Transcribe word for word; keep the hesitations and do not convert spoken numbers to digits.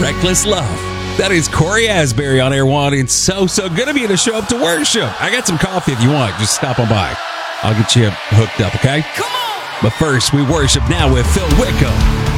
Reckless Love. That is Corey Asbury on Air One. It's so, so good of you to show up to worship. I got some coffee if you want. Just stop on by. I'll get you hooked up, okay? Come on! But first, we worship now with Phil Wickham.